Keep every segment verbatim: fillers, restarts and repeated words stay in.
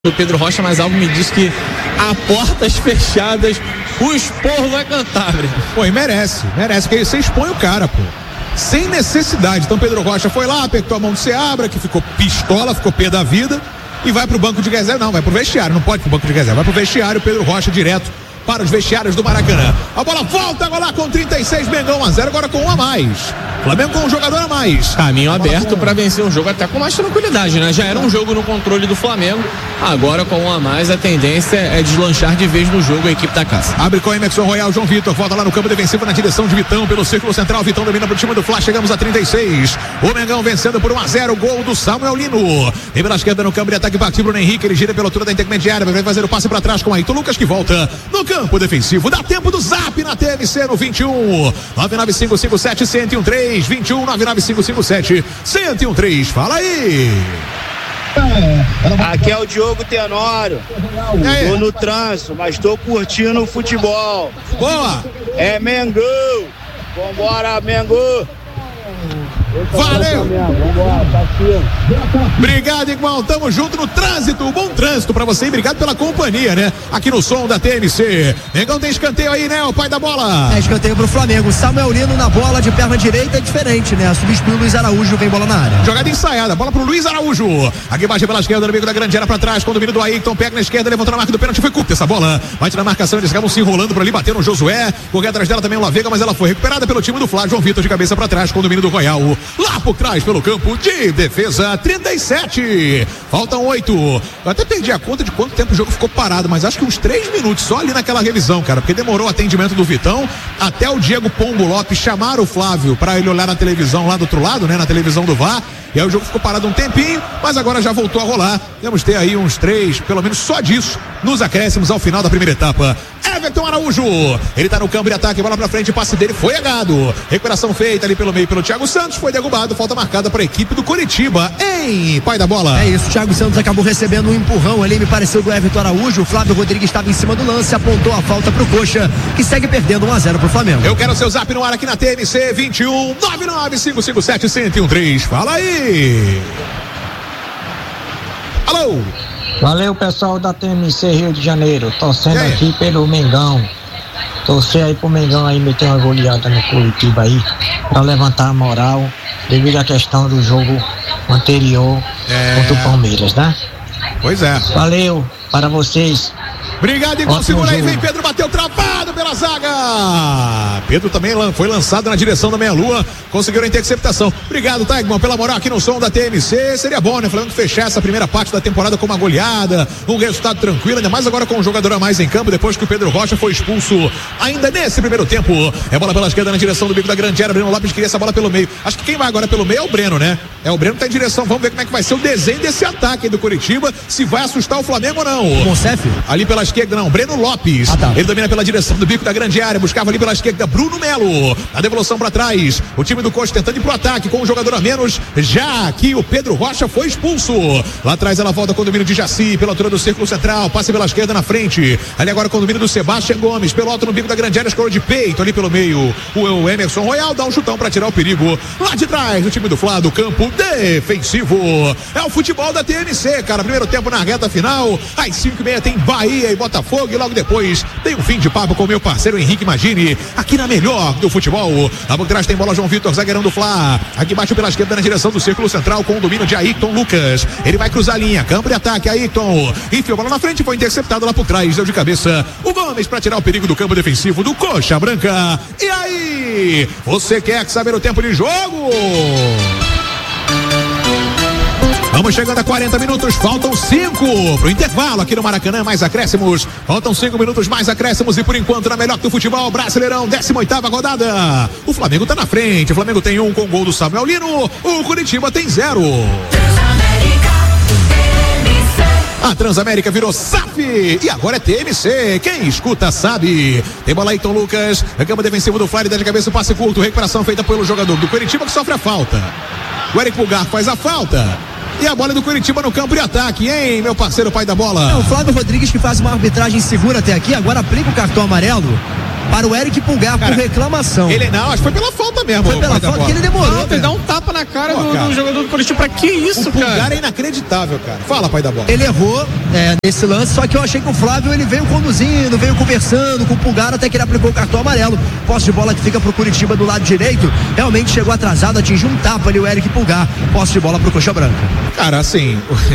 do Pedro Rocha, mas algo me diz que a portas fechadas o esporro vai cantar, Breno. Pô, e merece, merece, porque você expõe o cara, pô. Sem necessidade. Então Pedro Rocha foi lá, apertou a mão do Seabra, que ficou pistola, ficou pé da vida, e vai pro banco de reserva. Não, vai pro vestiário, não pode pro banco de reserva, vai pro vestiário, Pedro Rocha direto para os vestiários do Maracanã. A bola volta agora lá com trinta e seis, Mengão um a zero, agora com um a mais. Flamengo com um jogador a mais. Caminho aberto para vencer um jogo até com mais tranquilidade, né? Já era um jogo no controle do Flamengo, agora com um a mais a tendência é deslanchar de vez no jogo a equipe da casa. Abre com Emerson Royal, João Vitor, volta lá no campo defensivo na direção de Vitão, pelo círculo central, Vitão domina pro time do Fla, chegamos a trinta e seis. O Mengão vencendo por um a zero, gol do Samuel Lino. Vem pela esquerda no campo de ataque, partiu Bruno Henrique, ele gira pela altura da intermediária, vai fazer o passe para trás com Ayrton Lucas, que volta no campo defensivo. Dá tempo do zap na T M C no vinte e um, nove nove cinco cinco sete, um zero um três, vinte e um, nove nove cinco cinco sete, um zero um três. Fala aí. Aqui é o Diogo Tenório. Tô no trânsito, mas tô curtindo o futebol. Boa. É Mengão. Vambora, Mengão. Valeu! Obrigado, irmão. Tamo junto no trânsito. Bom trânsito pra você e obrigado pela companhia, né? Aqui no som da T M C. Mengão tem escanteio aí, né? O pai da bola. É escanteio pro Flamengo. Samuel Lino na bola de perna direita é diferente, né? Substitui o Luiz Araújo, vem bola na área. Jogada ensaiada, bola pro Luiz Araújo. Aqui baixa pela esquerda, no meio da grande área pra trás, com o domínio do Ayrton, pega na esquerda, levantou na marca do pênalti, foi curta essa bola. Bate na marcação, eles acabam se enrolando por ali, bateram o Josué. Correu atrás dela também o Lavega, mas ela foi recuperada pelo time do Flá. João Vitor de cabeça pra trás, com o domínio do Royal. Lá por trás, pelo campo de defesa, trinta e sete. Faltam oito. Eu até perdi a conta de quanto tempo o jogo ficou parado, mas acho que uns três minutos só ali naquela revisão, cara, porque demorou o atendimento do Vitão até o Diego Pombo Lopes chamar o Flávio pra ele olhar na televisão lá do outro lado, né, na televisão do V A R. E aí o jogo ficou parado um tempinho, mas agora já voltou a rolar. Vamos ter aí uns três, pelo menos só disso, nos acréscimos ao final da primeira etapa. Everton Araújo, ele tá no campo de ataque, bola pra frente, passe dele foi errado. Recuperação feita ali pelo meio pelo Thiago Santos, foi derrubado, falta marcada para a equipe do Coritiba, hein, pai da bola. É isso, o Thiago Santos acabou recebendo um empurrão ali, me pareceu, do Everton Araújo. O Flávio Rodrigues estava em cima do lance, apontou a falta pro Coxa, que segue perdendo um a zero pro Flamengo. Eu quero seu zap no ar aqui na T M C, vinte e um, nove nove cinco cinco sete, um zero um três. Fala aí. Alô. Valeu, pessoal da T M C Rio de Janeiro, torcendo é. aqui pelo Mengão. Torcer aí pro Mengão aí meter uma goleada no Curitiba aí, pra levantar a moral, devido à questão do jogo anterior é. contra o Palmeiras, né? Pois é. Valeu para vocês. Obrigado, Igor. Segura aí, vem Pedro, bateu travado pela zaga. Pedro também foi lançado na direção da meia-lua, conseguiu a interceptação. Obrigado, tá, Igor, pela moral aqui no som da T M C. Seria bom, né? Falando que fechar essa primeira parte da temporada com uma goleada, um resultado tranquilo, ainda mais agora com um jogador a mais em campo, depois que o Pedro Rocha foi expulso ainda nesse primeiro tempo. É bola pela esquerda na direção do bico da grande área. Breno Lopes queria essa bola pelo meio. Acho que quem vai agora pelo meio é o Breno, né? É o Breno que tá em direção. Vamos ver como é que vai ser o desenho desse ataque aí do Curitiba, se vai assustar o Flamengo ou não. Monsef? Ali pela esquerda, não, Breno Lopes. Ah, tá. Ele domina pela direção do bico da grande área, buscava ali pela esquerda Bruno Melo. A devolução para trás. O time do Coxa tentando ir pro ataque com um jogador a menos. Já que o Pedro Rocha foi expulso. Lá atrás ela volta com o domínio de Jaci, pela altura do círculo central. Passe pela esquerda na frente. Ali agora com o domínio do Sebastião Gomes. Pelo alto no bico da grande área, escorou de peito ali pelo meio. O Emerson Royal dá um chutão para tirar o perigo. Lá de trás, o time do Flá, do campo defensivo. É o futebol da T M C, cara. Primeiro tempo na reta final. Às cinco e meia tem Bahia e Botafogo. E logo depois tem um fim de papo com o meu parceiro Henrique Magini, aqui na melhor do futebol. Lá por trás tem bola João Vitor, zagueirão do Flá. Aqui baixo pela esquerda na direção do círculo central com o domínio de Ayrton Lucas. Ele vai cruzar a linha, campo de ataque, Ayrton. Enfiou a bola na frente, foi interceptado lá por trás, deu de cabeça o Gomes para tirar o perigo do campo defensivo do Coxa Branca. E aí, você quer saber o tempo de jogo? Vamos chegando a quarenta minutos, faltam cinco pro intervalo aqui no Maracanã, mais acréscimos, faltam cinco minutos mais acréscimos e por enquanto na melhor do futebol, Brasileirão, décima oitava rodada. O Flamengo tá na frente, o Flamengo tem um com gol do Samuel Lino, o Curitiba tem zero. A Transamérica virou S A F e agora é T M C. Quem escuta sabe. Tem bola Ayrton Lucas, a cama defensivo do Flávio, dá de cabeça o passe curto, recuperação feita pelo jogador do Curitiba que sofre a falta. O Eric Pulgar faz a falta. E a bola do Curitiba no campo de ataque, hein, meu parceiro pai da bola? É o Flávio Rodrigues que faz uma arbitragem segura até aqui, agora aplica o cartão amarelo. para o Eric Pulgar. Cara, por reclamação. Ele não, acho que foi pela falta mesmo. Foi pela falta que ele demorou. Ele dá um tapa na cara Pô, do, do jogador do Coritiba. Pra que isso, o cara? O Pulgar é inacreditável, cara. Fala, pai da bola. Ele errou é, nesse lance, só que eu achei que o Flávio ele veio conduzindo, veio conversando com o Pulgar até que ele aplicou o cartão amarelo. Posse de bola que fica pro Coritiba do lado direito. Realmente chegou atrasado, atingiu um tapa ali o Eric Pulgar. Posse de bola pro Coxa Branca. Cara, assim...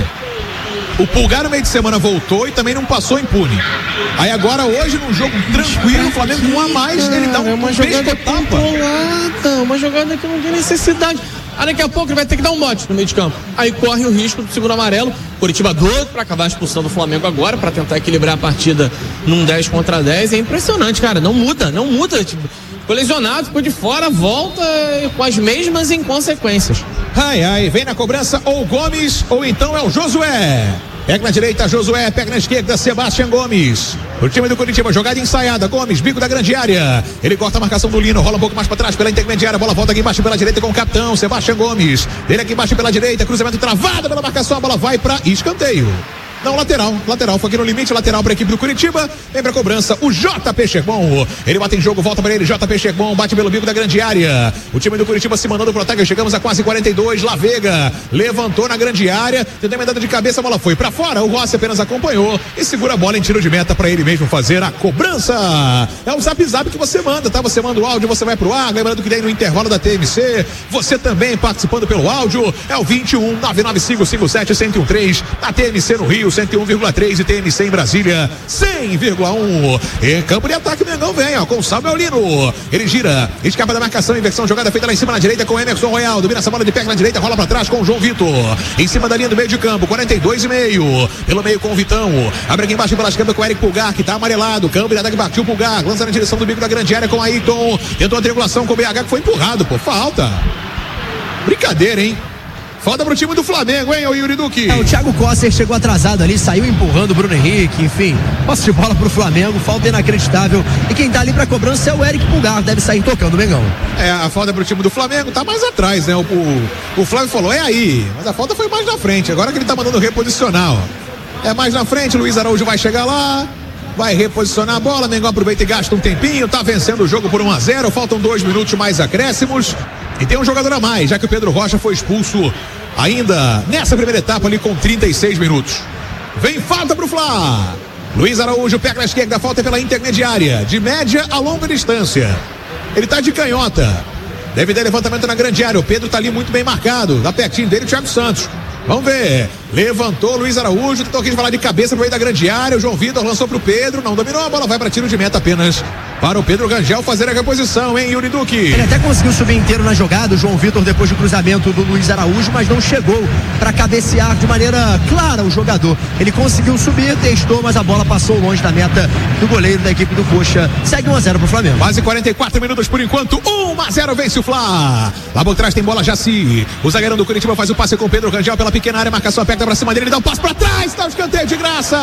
O Pulgar no meio de semana voltou e também não passou impune. Aí agora hoje num jogo tranquilo, o Flamengo com um a mais, ele dá um, é uma um jogada controlada, uma jogada que não tem necessidade. Aí daqui a pouco ele vai ter que dar um bote no meio de campo. Aí corre o risco do segundo amarelo. Coritiba doido pra acabar expulsando o Flamengo agora, pra tentar equilibrar a partida num dez contra dez. É impressionante, cara, não muda, não muda, tipo, ficou lesionado, ficou de fora, volta com as mesmas inconsequências. Ai, ai, vem na cobrança ou o Gomes ou então é o Josué. Pega na direita, Josué, pega na esquerda, Sebastião Gomes. O time do Coritiba, jogada ensaiada, Gomes, bico da grande área. Ele corta a marcação do Lino, rola um pouco mais para trás pela intermediária, bola volta aqui embaixo pela direita com o capitão, Sebastião Gomes. Ele aqui embaixo pela direita, cruzamento travado pela marcação, a bola vai para escanteio. Não, lateral, lateral, foi aqui no limite, lateral para a equipe do Coritiba, vem pra cobrança o J P Checbon, ele bate em jogo, volta para ele, J P Checbon, bate pelo bico da grande área, o time do Coritiba se mandando pro ataque, chegamos a quase quarenta e dois, La Vega, levantou na grande área, tentou emendada de cabeça, a bola foi para fora, o Rossi apenas acompanhou e segura a bola em tiro de meta para ele mesmo fazer a cobrança. É o zap zap que você manda, tá? Você manda o áudio, você vai pro ar, lembrando que tem no intervalo da T M C, você também participando pelo áudio, é o vinte e um, nove nove cinco cinco sete, um zero um três, na T M C no Rio, cento e um vírgula três e T M C em Brasília, cem vírgula um. Em campo de ataque, o Mengão vem, ó, com o Samuel Lino. Ele gira, escapa da marcação, inversão, jogada feita lá em cima na direita com o Emerson Royal. Domina essa bola de pé na direita, rola pra trás com o João Vitor. Em cima da linha do meio de campo, quarenta e dois e meio. Pelo meio com o Vitão. Abre aqui embaixo pela esquerda com o Eric Pulgar, que tá amarelado. Campo de ataque, partiu o Pulgar. Lança na direção do bico da grande área com o Ayrton. Tentou a triangulação com o B H, que foi empurrado, pô. Falta. Brincadeira, hein? Falta pro time do Flamengo, hein, o Yuri Duque? É, o Thiago Costa chegou atrasado ali, saiu empurrando o Bruno Henrique, enfim. Posse de bola pro Flamengo, falta inacreditável. E quem tá ali pra cobrança é o Eric Pulgar, deve sair tocando o Mengão. É, a falta pro time do Flamengo tá mais atrás, né? O, o, o Flávio falou, é aí, mas a falta foi mais na frente. Agora que ele tá mandando reposicionar, ó. É mais na frente, Luiz Araújo vai chegar lá, vai reposicionar a bola, Mengão aproveita e gasta um tempinho, tá vencendo o jogo por um a zero, faltam dois minutos mais acréscimos. E tem um jogador a mais, já que o Pedro Rocha foi expulso ainda nessa primeira etapa ali com trinta e seis minutos. Vem falta pro Flá. Luiz Araújo pega na esquerda, falta pela intermediária, de média a longa distância. Ele tá de canhota. Deve ter levantamento na grande área. O Pedro tá ali muito bem marcado. Dá pertinho dele o Thiago Santos. Vamos ver. Levantou Luiz Araújo, tentou aqui de falar de cabeça no meio da grande área. O João Vitor lançou pro Pedro, não dominou, a bola vai para tiro de meta apenas para o Pedro Rangel fazer a reposição, hein, Yuri Duque? Ele até conseguiu subir inteiro na jogada, o João Vitor, depois do cruzamento do Luiz Araújo, mas não chegou para cabecear de maneira clara o jogador. Ele conseguiu subir, testou, mas a bola passou longe da meta do goleiro da equipe do Coxa. Segue um a zero pro Flamengo. Quase quarenta e quatro minutos por enquanto, um a zero vence o Flá. Lá por trás tem bola Jaci. O zagueirão do Coritiba faz o passe com o Pedro Rangel pela pequena área, marcação aperta pra cima dele, ele dá um passo pra trás, tá o escanteio de graça.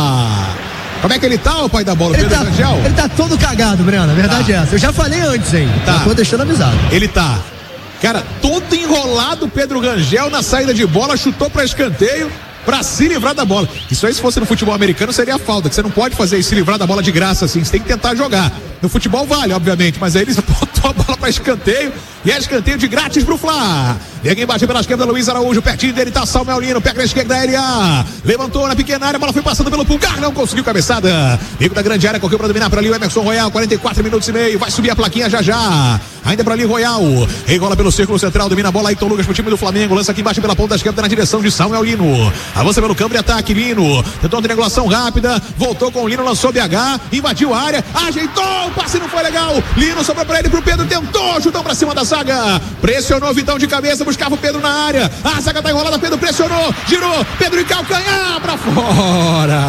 Como é que ele tá, o pai da bola, ele Pedro tá, Rangel? Ele tá todo cagado, Breno, a verdade tá. é essa. Eu já falei antes, hein? Tá. Tô deixando avisado. Ele tá, cara, todo enrolado, Pedro Rangel na saída de bola, chutou pra escanteio pra se livrar da bola. Isso aí, se fosse no futebol americano, seria falta, que você não pode fazer isso, se livrar da bola de graça assim, você tem que tentar jogar. No futebol vale, obviamente, mas aí eles botou a bola pra escanteio e é escanteio de grátis pro Flá. E aqui embaixo pela esquerda, Luiz Araújo, pertinho dele tá Samuel Lino, pega na esquerda L A, levantou na pequena área, a bola foi passando pelo Pulgar, não conseguiu cabeçada. Bico da grande área, correu pra dominar pra ali o Emerson Royal, quarenta e quatro minutos e meio, vai subir a plaquinha já já. Ainda pra ali Royal, enrola pelo círculo central, domina a bola, Ayrton Lucas pro time do Flamengo, lança aqui embaixo pela ponta esquerda na direção de Samuel Lino. Avança pelo campo de ataque, Lino, tentou uma triangulação rápida, voltou com o Lino, lançou B H, invadiu a área, ajeitou, o passe não foi legal. Lino sobrou pra ele, pro Pedro, tentou, chutão pra cima da zaga, pressionou Vitão de cabeça, buscava o Pedro na área, a zaga tá enrolada, Pedro pressionou, girou, Pedro em calcanhar pra fora.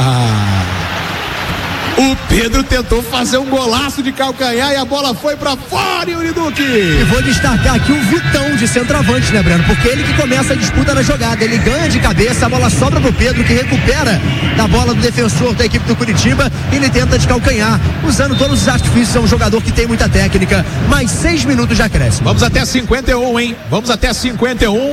O Pedro tentou fazer um golaço de calcanhar e a bola foi pra fora, Yuri Duque. E vou destacar aqui o Vitão de centroavante, né, Breno? Porque ele que começa a disputa na jogada, ele ganha de cabeça, a bola sobra pro Pedro, que recupera da bola do defensor da equipe do Curitiba e ele tenta de calcanhar, usando todos os artifícios. É um jogador que tem muita técnica, mais seis minutos já cresce. Vamos até cinquenta e um, hein? Vamos até cinquenta e um.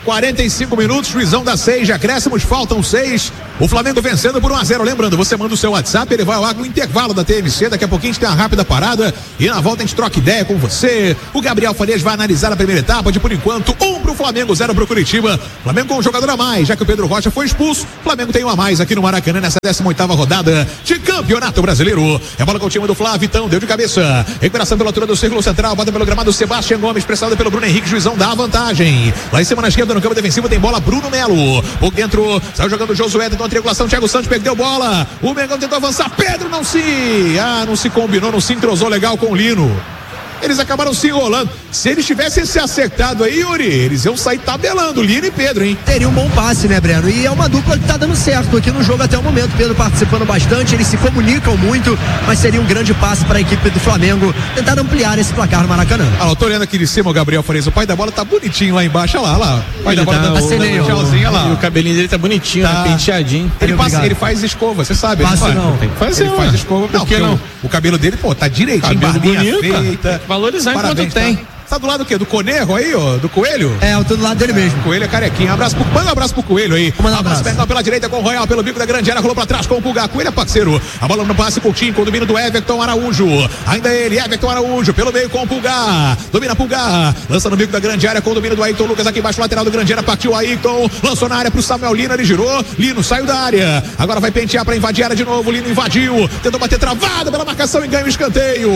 quarenta e cinco minutos, juizão dá seis, de acréscimos, faltam seis. O Flamengo vencendo por um a zero. Lembrando, você manda o seu WhatsApp, ele vai ao ar no intervalo da T M C. Daqui a pouquinho a gente tem uma rápida parada e na volta a gente troca ideia com você. O Gabriel Farias vai analisar a primeira etapa de, por enquanto, um pro Flamengo, zero pro Curitiba. Flamengo com um jogador a mais, já que o Pedro Rocha foi expulso. Flamengo tem um a mais aqui no Maracanã nessa décima oitava rodada de Campeonato Brasileiro. É bola com o time do Flá, Vitão, deu de cabeça. Recuperação pela altura do círculo central, bota pelo gramado Sebastião Gomes, pressionado pelo Bruno Henrique, juizão dá a vantagem. Lá em cima na esquerda, no campo defensivo, tem bola Bruno Melo. Por dentro, saiu jogando o Josué, tentou a triangulação, Thiago Santos perdeu bola. O Mengão tentou avançar, Pedro não se... Ah, não se combinou, não se entrosou legal com o Lino. Eles acabaram se enrolando. Se eles tivessem se acertado aí, Yuri, eles iam sair tabelando, Lino e Pedro, hein? Teria um bom passe, né, Breno? E é uma dupla que tá dando certo aqui no jogo até o momento. Pedro participando bastante, eles se comunicam muito, mas seria um grande passe para a equipe do Flamengo tentar ampliar esse placar no Maracanã. Ah, eu tô olhando aqui de cima o Gabriel Farias, o pai da bola tá bonitinho lá embaixo, olha lá, olha lá. O pai ele da bola tá, tá o, tchauzinho, lá. E o cabelinho dele tá bonitinho, tá, né, penteadinho. Ele, passa, ele faz escova, você sabe. Passa ele não. Tem que fazer, ele faz escova, por que não? O, o cabelo dele, pô, tá direitinho, barbinha feita. Tem que valorizar enquanto tem. Tá, tá do lado do quê? Do Conejo aí, ó? Do Coelho? É, eu tô do lado dele mesmo. Coelho é carequinha. Um abraço pro, manda um abraço pro Coelho aí. Manda um abraço. abraço pela direita com o Royal, pelo bico da grande área, rolou pra trás com o Pulgar. Coelho é parceiro. A bola no passe, Coutinho, com o domínio do Everton Araújo. Ainda ele, Everton Araújo, pelo meio com o Pulgar. Domina Pulgar. Lança no bico da grande área com o domínio do Ayrton Lucas aqui embaixo, lateral do grande área. Partiu o Ayrton. Lançou na área pro Samuel Lino, ele girou. Lino saiu da área. Agora vai pentear pra invadir a área de novo. Lino invadiu. Tentou bater travada pela marcação e ganha o escanteio.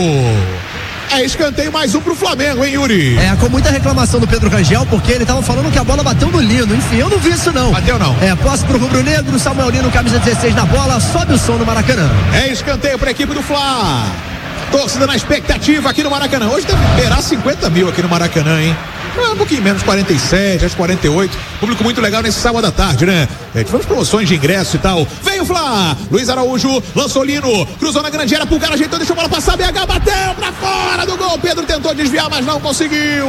É escanteio mais um pro Flamengo, hein, Yuri? É, com muita reclamação do Pedro Rangel, porque ele tava falando que a bola bateu no Lino. Enfim, eu não vi isso não. Bateu não. É, posse pro Rubro Negro, Samuel Lino, camisa dezesseis na bola, sobe o som no Maracanã. É escanteio pra equipe do Fla. Torcida na expectativa aqui no Maracanã. Hoje deve esperar cinquenta mil aqui no Maracanã, hein? Um pouquinho menos, quarenta e sete, acho quarenta e oito. Público muito legal nesse sábado à tarde, né? É, tivemos promoções de ingresso e tal. Vem o Flá! Luiz Araújo, lançou Lino, cruzou na grande área, Pulgar ajeitou, deixou a bola passar, B H bateu pra fora do gol. Pedro tentou desviar, mas não conseguiu.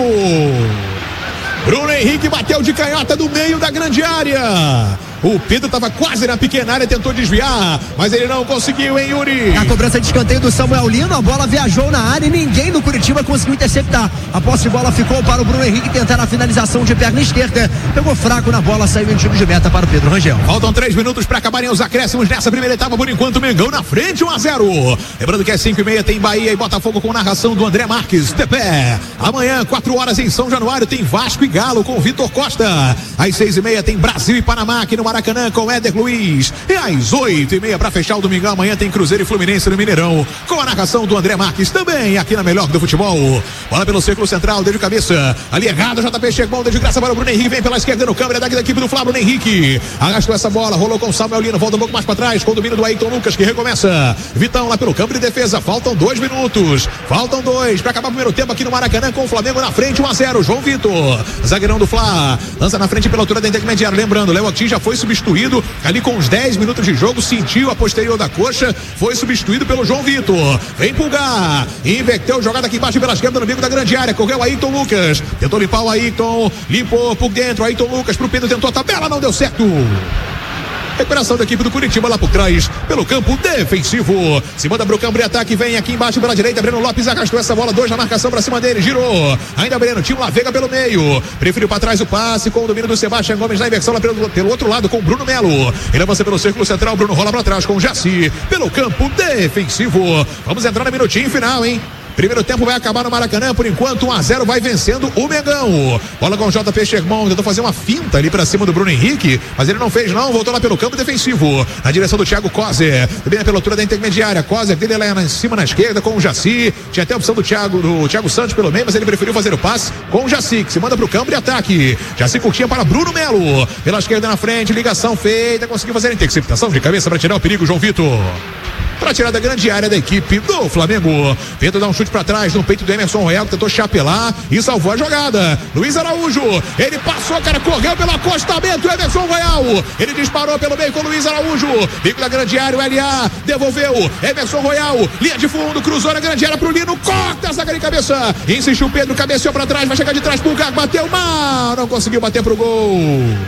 Bruno Henrique bateu de canhota do meio da grande área. O Pedro estava quase na pequena área, tentou desviar, mas ele não conseguiu, hein, Yuri? A cobrança de escanteio do Samuel Lino, a bola viajou na área e ninguém do Curitiba conseguiu interceptar. A posse de bola ficou para o Bruno Henrique tentar a finalização de perna esquerda. Pegou fraco na bola, saiu em tiro de meta para o Pedro Rangel. Faltam três minutos para acabarem os acréscimos nessa primeira etapa. Por enquanto, Mengão na frente, um a zero. Lembrando que é cinco e meia, tem Bahia e Botafogo com narração do André Marques. De pé. Amanhã, quatro horas em São Januário, tem Vasco e Galo com Vitor Costa. Às seis e meia, tem Brasil e Panamá aqui no Maracanã com Éder Luiz. E às oito e meia, para fechar o domingão, amanhã tem Cruzeiro e Fluminense no Mineirão, com a narração do André Marques, também aqui na Melhor do Futebol. Bola pelo círculo central, deu de cabeça. Ali errado, J P chegou, deu de graça para o Bruno Henrique, vem pela esquerda no câmera daqui da equipe do Flávio, Bruno Henrique. Arrastou essa bola, rolou com o Samuel Lino, volta um pouco mais para trás, com o domínio do Ayrton Lucas, que recomeça. Vitão lá pelo campo de defesa, faltam dois minutos. Faltam dois para acabar o primeiro tempo aqui no Maracanã, com o Flamengo na frente, um a zero. João Vitor, zagueirão do Fla, lança na frente pela altura da intermediária. Lembrando, Léo Ortiz já foi substituído ali com os dez minutos de jogo, sentiu a posterior da coxa, foi substituído pelo João Vitor. Vem Pulgar, inverteu, jogada aqui embaixo pela esquerda no bico da grande área, correu Ayrton Lucas, tentou limpar o Ayrton, limpou por dentro, Ayrton Lucas pro Pedro, tentou a tabela, não deu certo. Recuperação da equipe do Curitiba lá por trás, pelo campo defensivo. Se manda pro campo de ataque, vem aqui embaixo pela direita. Breno Lopes arrastou essa bola, dois na marcação pra cima dele, girou. Ainda Breno, tinha uma Veiga pelo meio. Preferiu pra trás o passe com o domínio do Sebastião Gomes na inversão lá pelo, pelo outro lado com o Bruno Melo. Ele avança pelo círculo central, Bruno rola pra trás com o Jaci, pelo campo defensivo. Vamos entrar no minutinho final, hein? Primeiro tempo vai acabar no Maracanã, por enquanto um a zero vai vencendo o Mengão. Bola com o J P Sherman, tentou fazer uma finta ali pra cima do Bruno Henrique, mas ele não fez não, voltou lá pelo campo defensivo, na direção do Thiago Coser, também pela altura da intermediária. Coser dele lá em cima na esquerda com o Jaci, tinha até a opção do Thiago, do Thiago Santos pelo meio, mas ele preferiu fazer o passe com o Jaci, que se manda pro campo de ataque. Jaci curtinha para Bruno Melo, pela esquerda na frente, ligação feita, conseguiu fazer a interceptação de cabeça para tirar o perigo, João Vitor. Para tirar da grande área da equipe do Flamengo. Tenta dar um chute para trás no peito do Emerson Royal, que tentou chapelar e salvou a jogada. Luiz Araújo, ele passou, cara, correu pelo acostamento, Emerson Royal, ele disparou pelo meio com o Luiz Araújo, bico da grande área, o L A devolveu, Emerson Royal, linha de fundo, cruzou na grande área pro Lino, corta a zaga de cabeça, insistiu Pedro, cabeceou para trás, vai chegar de trás pro Pulgar, bateu mal, não conseguiu bater pro gol.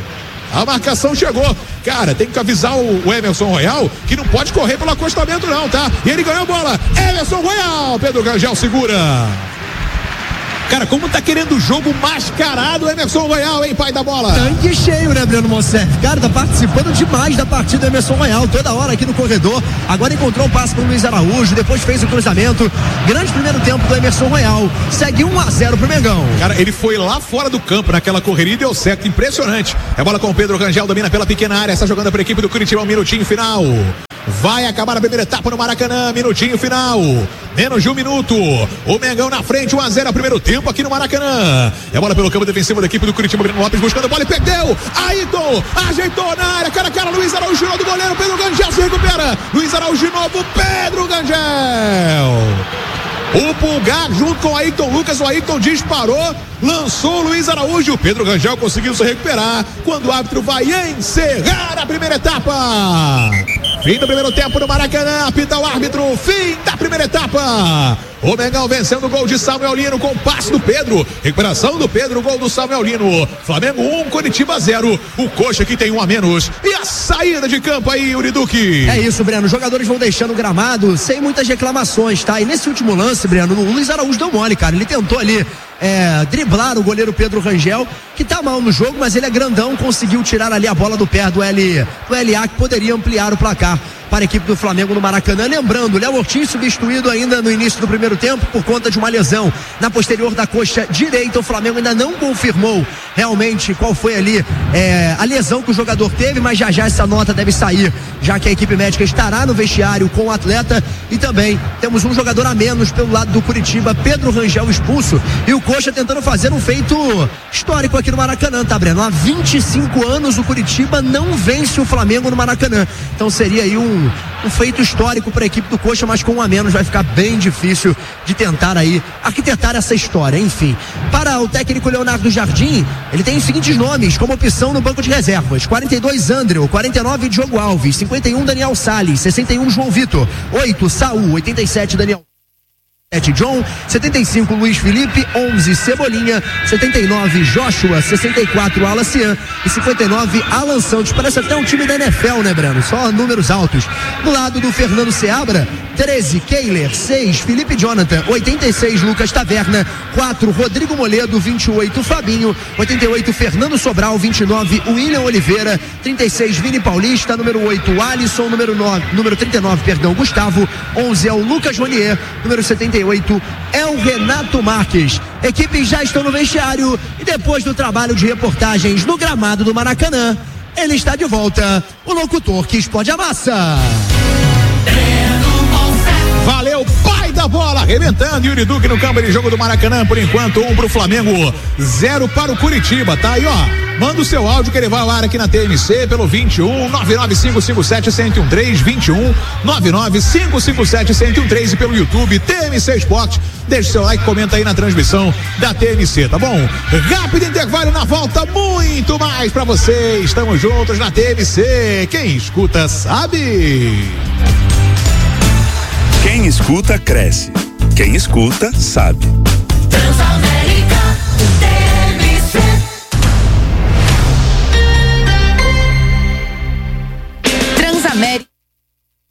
A marcação chegou. Cara, tem que avisar o, o Emerson Royal que não pode correr pelo acostamento não, tá? E ele ganhou a bola. Emerson Royal. Pedro Rangel segura. Cara, como tá querendo o jogo mascarado, Emerson Royal, hein, pai da bola? Tanque cheio, né, Breno Monsef? Cara, tá participando demais da partida, Emerson Royal, toda hora aqui no corredor. Agora encontrou um passe com o Luiz Araújo, depois fez o cruzamento. Grande primeiro tempo do Emerson Royal. Segue um a zero pro Mengão. Cara, ele foi lá fora do campo naquela correria e deu certo, impressionante. É bola com o Pedro Rangel, domina pela pequena área, está jogando para a equipe do Curitiba, um minutinho final. Vai acabar a primeira etapa no Maracanã, minutinho final. Menos de um minuto. O Mengão na frente, um a zero, primeiro tempo aqui no Maracanã. É bola pelo campo defensivo da equipe do Curitiba, Breno Lopes buscando a bola e perdeu. Ayrton ajeitou na área, cara a cara, Luiz Araújo tirou do goleiro, Pedro Gangel se recupera. Luiz Araújo de novo, Pedro Gangel. O Pulgar junto com o Ayrton Lucas, o Ayrton disparou, lançou o Luiz Araújo, o Pedro Gangel conseguiu se recuperar, quando o árbitro vai encerrar a primeira etapa. Fim do primeiro tempo no Maracanã, apita o árbitro, fim da primeira etapa. O Mengão vencendo o gol de Samuel Lino com o passe do Pedro, recuperação do Pedro, gol do Samuel Lino. Flamengo um, Curitiba zero, o Coxa que tem um a menos. E a saída de campo aí, Yuri Duque. É isso, Breno, os jogadores vão deixando o gramado sem muitas reclamações, tá? E nesse último lance, Breno, o Luiz Araújo deu mole, cara, ele tentou ali É, driblar o goleiro Pedro Rangel, que tá mal no jogo, mas ele é grandão, conseguiu tirar ali a bola do pé do, L, do L A, que poderia ampliar o placar para a equipe do Flamengo no Maracanã. Lembrando, Léo Ortiz substituído ainda no início do primeiro tempo por conta de uma lesão na posterior da coxa direita. O Flamengo ainda não confirmou realmente qual foi ali é, a lesão que o jogador teve, mas já já essa nota deve sair, já que a equipe médica estará no vestiário com o atleta. E também temos um jogador a menos pelo lado do Curitiba, Pedro Rangel expulso, e o Coxa tentando fazer um feito histórico aqui no Maracanã, tá, Breno? Há vinte e cinco anos o Curitiba não vence o Flamengo no Maracanã, então seria aí um um feito histórico para a equipe do Coxa, mas com um a menos vai ficar bem difícil de tentar aí arquitetar essa história. Enfim, para o técnico Leonardo Jardim, ele tem os seguintes nomes como opção no banco de reservas: quarenta e dois Andreu, quarenta e nove Diogo Alves, cinquenta e um Daniel Salles, sessenta e um João Vitor, oito Saul, oitenta e sete Daniel sete John, setenta e cinco Luiz Felipe, onze Cebolinha, setenta e nove Joshua, sessenta e quatro Alacian e cinquenta e nove Alan Santos. Parece até um time da N F L, né, Breno? Só números altos. Do lado do Fernando Seabra, treze Keiler, seis Felipe Jonathan, oitenta e seis Lucas Taverna, quatro Rodrigo Moledo, vinte e oito Fabinho, oitenta e oito Fernando Sobral, vinte e nove William Oliveira, trinta e seis Vini Paulista, número oito Alisson, número nove, número trinta e nove, perdão, Gustavo, onze é o Lucas Ronier, número setenta e oito é o Renato Marques. Equipes já estão no vestiário e depois do trabalho de reportagens no gramado do Maracanã, ele está de volta, o locutor que explode a massa. Valeu, pai da bola, arrebentando Yuri Duque no campo de jogo do Maracanã, por enquanto um pro Flamengo, zero para o Curitiba, tá aí, ó. Manda o seu áudio que ele vai ao ar aqui na T M C pelo vinte e um, nove nove cinco cinco sete, um zero um três, vinte e um, nove nove cinco cinco sete, um zero um três e pelo YouTube T M C Esporte. Deixa o seu like, comenta aí na transmissão da T M C, tá bom? Rápido intervalo, na volta, muito mais pra você. Estamos juntos na T M C. Quem escuta sabe. Quem escuta cresce. Quem escuta sabe. Transamérica.